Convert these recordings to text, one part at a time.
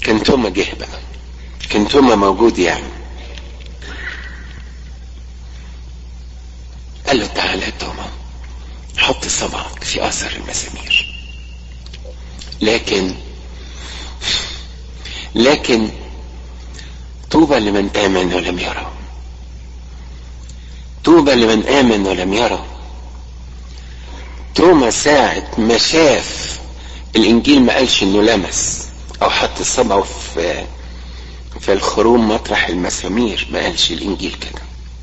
كان توما جه بقى، كان توما موجود يعني. قال له تعالى يا توما حط صبعك في اثر المسامير. لكن طوبى لمن آمن ولم يرى، طوبى لمن آمن ولم يرى. توما ساعة ما شاف الانجيل ما قالش انه لمس او حط صبعه في الخروم مطرح المسامير، ما قالش الانجيل كده.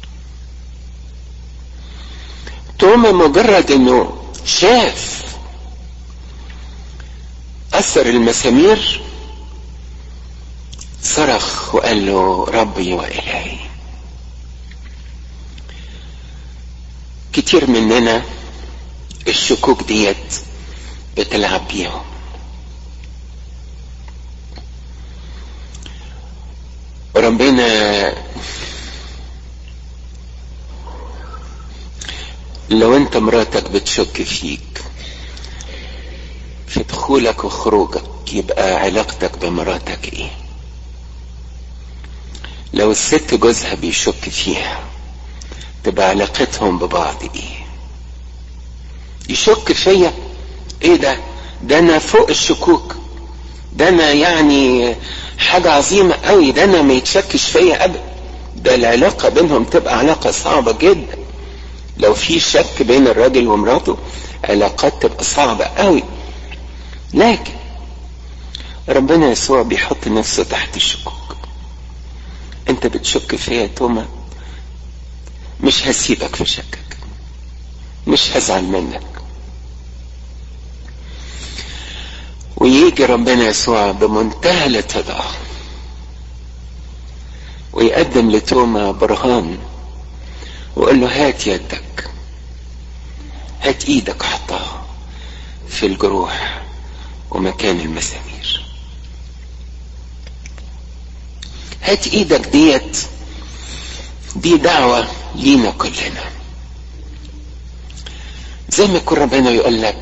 توما مجرد انه شاف اثر المسامير صرخ وقال له ربي وإلهي. كتير مننا الشكوك ديت بتلعب بيهم. ربنا لو انت مراتك بتشك فيك في دخولك وخروجك، يبقى علاقتك بمراتك ايه؟ لو الست جوزها بيشك فيها، تبقى علاقتهم ببعض ايه؟ يشك فيا؟ ايه ده انا فوق الشكوك، ده انا يعني حاجة عظيمة قوي، ده انا ما يتشكش فيا ابدا. ده العلاقة بينهم تبقى علاقة صعبة جدا. لو في شك بين الراجل ومراته علاقات تبقى صعبة قوي. لكن ربنا يسوع بيحط نفسه تحت الشكوك. انت بتشك فيا يا توما، مش هسيبك في شكك، مش هزعل منك. ويجي ربنا يسوع بمنتهى الاتضاع ويقدم لتوما برهان وقال له هات يدك، هات ايدك حطها في الجروح ومكان المسامير. هات ايدك دي دعوة لينا كلنا. زي ما يكون ربنا يقول لك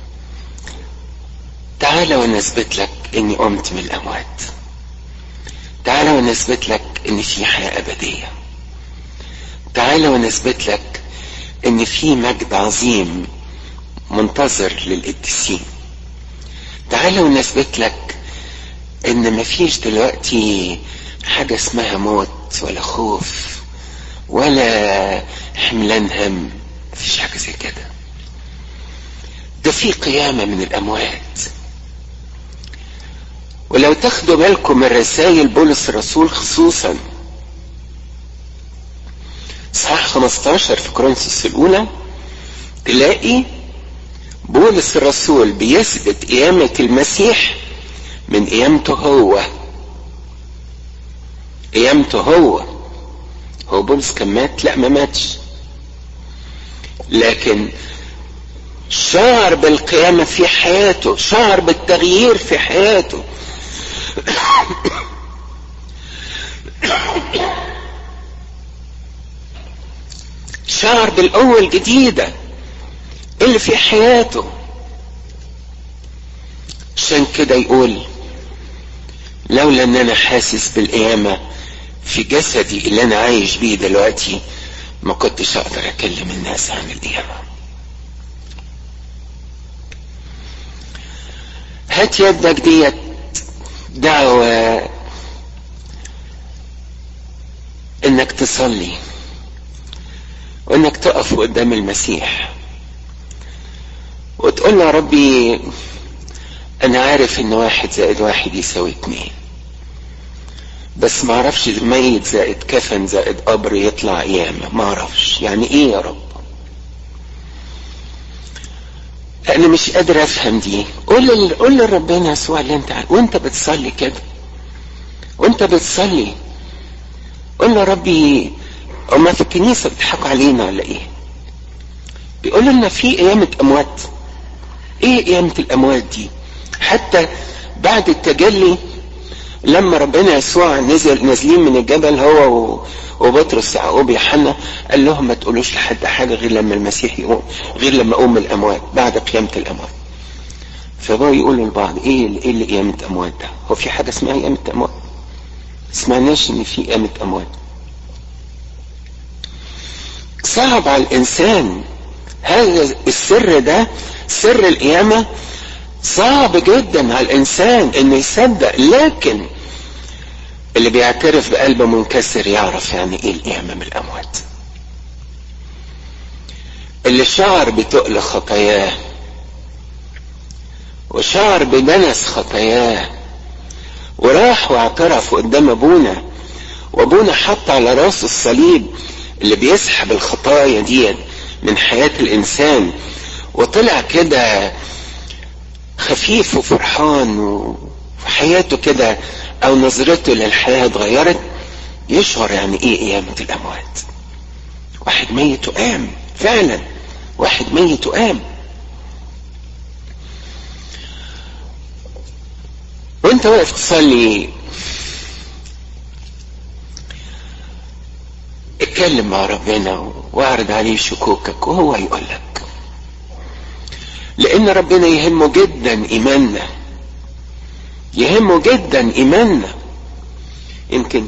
تعالى وانا اثبت لك اني قمت من الاموات، تعالى وانا اثبت لك ان في حياة ابدية، تعالى وانا اثبت لك ان في مجد عظيم منتظر للقديسين، تعالى وانا اثبت لك ان مفيش دلوقتي حاجة اسمها موت ولا خوف ولا حملان هم، مفيش حاجة زي كده. ده في قيامة من الاموات. ولو تاخدوا بالكم من رسائل بولس الرسول خصوصا صحاح 15 في كورنثوس الاولى، تلاقي بولس الرسول بيثبت قيامة المسيح من قيامته هو. قيامته هو بولس كان مات؟ لا، ما ماتش، لكن شعر بالقيامة في حياته، شعر بالتغيير في حياته. شعر بالقوة الجديدة اللي في حياته. عشان كده يقول لولا ان انا حاسس بالقيامة في جسدي اللي انا عايش بيه دلوقتي، ما كنتش اقدر اكلم الناس عن القيامة. هات يدك ديت دعوة انك تصلي وانك تقف قدام المسيح وتقول له يا ربي انا عارف ان 1+1=2، بس ما اعرفش ميت زائد كفن زائد قبر يطلع قيامة، ما اعرفش يعني ايه يا رب. انا مش قادر افهم دي. قول لربنا يسوع اللي انت عارف. وانت بتصلي كده، وانت بتصلي قول له ربي هما في الكنيسة بيضحكوا علينا ولا ايه؟ بيقولوا لنا في قيامة اموات. ايه قيامة الاموات دي؟ حتى بعد التجلي لما ربنا يسوع نازلين من الجبل هو وبطرس يعقوب يوحنا، قال لهم ما تقولوش لحد حاجة غير لما المسيح يقوم، غير لما يقوم من الاموات بعد قيامة الاموات. فبقوا يقولوا لبعض ايه اللي قيامة اموات ده؟ هو في حاجة اسمها قيامة اموات؟ سمعناش ان في قيامة اموات. صعب على الانسان هذا السر ده، سر القيامة صعب جدا على الانسان انه يصدق، لكن اللي بيعترف بقلبه منكسر يعرف يعني ايه القيامة من الاموات. اللي شعر بتقل خطاياه وشعر بدنس خطاياه وراح واعترف قدام ابونا، وابونا حط على راسه الصليب اللي بيسحب الخطايا دي من حياة الانسان، وطلع كده خفيف وفرحان وحياته كده او نظرته للحياة اتغيرت، يشعر يعني ايه قيامة الاموات. واحد ميت وقام، فعلا واحد ميت وقام. وانت واقف تصلي اتكلم مع ربنا واعرض عليه شكوكك وهو يقول لك، لان ربنا يهمه جدا ايماننا، يهمه جدا ايماننا. يمكن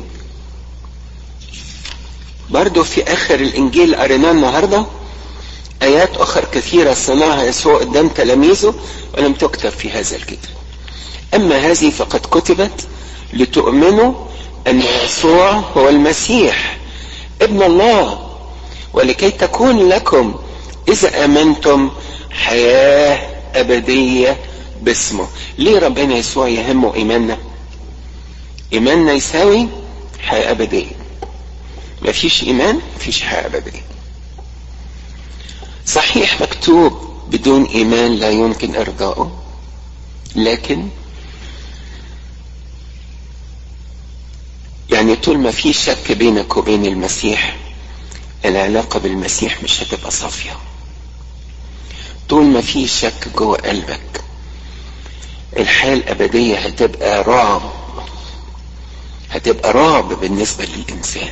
برضو في اخر الانجيل قريناه النهارده ايات اخر كثيرة صنعها يسوع قدام تلاميذه ولم تكتب في هذا الكتاب. اما هذه فقد كتبت لتؤمنوا ان يسوع هو المسيح ابن الله، ولكي تكون لكم اذا امنتم حياة ابدية باسمه. ليه ربنا يسوع يهمه ايماننا؟ ايماننا يساوي حياة ابدية. مفيش ايمان مفيش حياة ابدية. صحيح مكتوب بدون ايمان لا يمكن ارضائه، لكن يعني طول ما في شك بينك وبين المسيح العلاقة بالمسيح مش هتبقى صافية. طول ما في شك جوه قلبك الحياة الابدية هتبقى رعب، هتبقى رعب بالنسبة للانسان.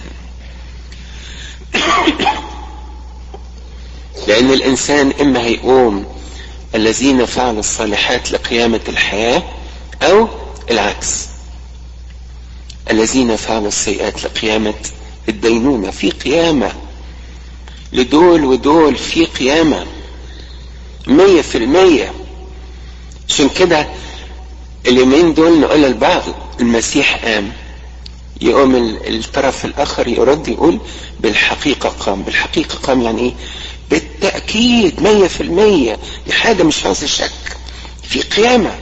لان الانسان اما هيقوم الذين فعلوا الصالحات لقيامة الحياة، او العكس الذين فعلوا السيئات لقيامة الدينونة. في قيامة لدول ودول، في قيامة 100%. عشان كده اليومين دول نقول للبعض المسيح قام، يقوم الطرف الاخر يرد يقول بالحقيقة قام. بالحقيقة قام يعني ايه؟ بالتأكيد 100%. دي حاجة مش عاوزة شك، في قيامة.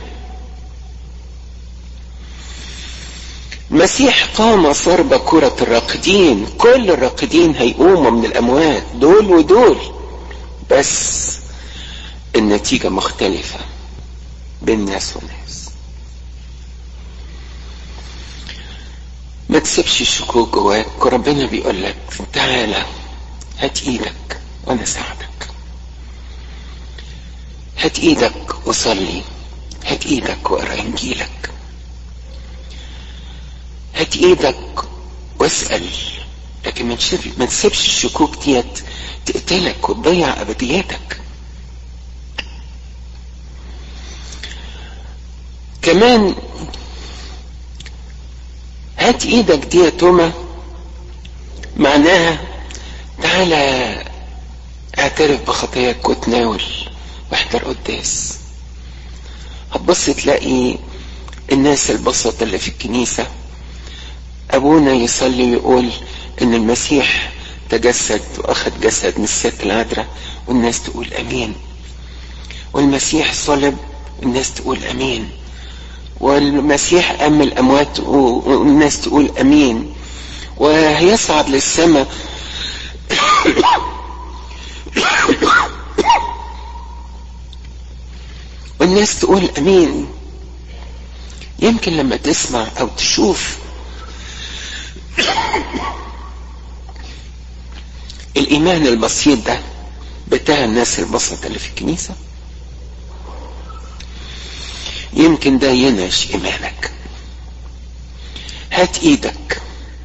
المسيح قام صار بكرة الراقدين. كل الراقدين هيقوموا من الاموات، دول ودول، بس النتيجة مختلفة بين ناس وناس. ما تسيبش الشكوك جواك، وربنا بيقول لك تعالى هات ايدك وانا ساعدك. هات ايدك وصلي، هات ايدك واقرا انجيلك، هات ايدك واسأل. لكن ما تسيبش الشكوك ديت تقتلك وتضيع ابدياتك. كمان هات ايدك دي يا توما معناها تعالى اعترف بخطاياك وتناول واحضر قداس. هتبص تلاقي الناس البسطة اللي في الكنيسة ابونا يصلي ويقول ان المسيح تجسد واخد جسد من الست العذراء، والناس تقول امين. والمسيح صلب والناس تقول امين. والمسيح قام من الاموات والناس تقول امين. وهيصعد للسماء والناس تقول امين. يمكن لما تسمع او تشوف الايمان البسيط ده بتاع الناس البسطة اللي في الكنيسة، يمكن ده ينعش ايمانك. هات ايدك.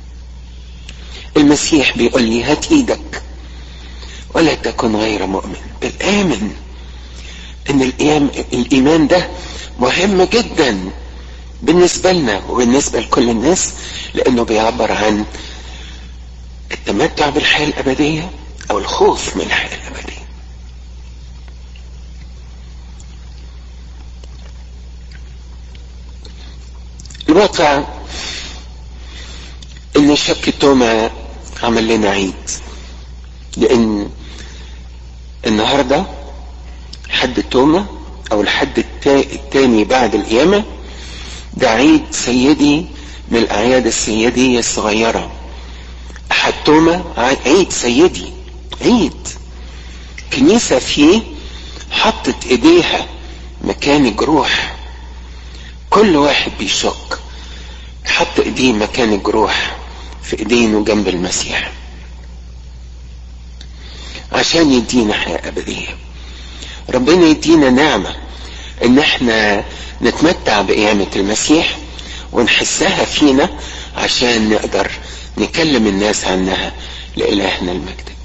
المسيح بيقول لي هات ايدك ولا تكن غير مؤمن، بل آمن ان الايمان ده مهم جدا بالنسبة لنا وبالنسبة لكل الناس، لانه بيعبر عن التمتع بالحياة الابدية او الخوف من الحياة الابدية. الواقع ان شك توما عمل لنا عيد، لان النهاردة حد توما او الحد التاني بعد القيامة ده عيد سيدي من الاعياد السيدية الصغيرة. احد توما عيد سيدي، عيد كنيسة فيه حطت ايديها مكان الجروح. كل واحد بيشك حط ايديه مكان الجروح في ايدينه جنب المسيح عشان يدينا حياة ابدية. ربنا يدينا نعمة ان احنا نتمتع بقيامة المسيح ونحسها فينا عشان نقدر نكلم الناس عنها. لإلهنا المجد.